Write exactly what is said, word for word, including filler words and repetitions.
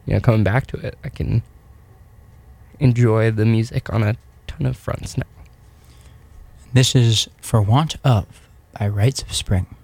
you know, coming back to it, I can enjoy the music on a ton of fronts now. This is For Want Of by Rites of Spring.